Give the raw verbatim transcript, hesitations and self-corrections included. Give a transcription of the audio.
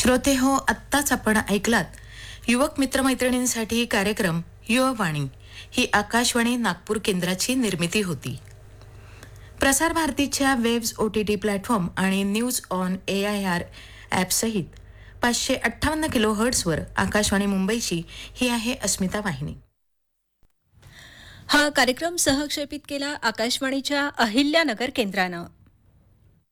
श्रोते हो, आत्ताच आपण ऐकलात युवक मित्रमैत्रिणींसाठी कार्यक्रम युववाणी ही आकाशवाणी नागपूर केंद्राची निर्मिती होती. प्रसार भारतीच्या waves O T T platform आणि news on A I R ॲपसहित पाचशे अठ्ठावन्न किलो हर्ट्सवर आकाशवाणी मुंबईची ही आहे अस्मिता वाहिनी. हा कार्यक्रम सहक्षेपित केला आकाशवाणीच्या अहिल्यानगर केंद्रानं.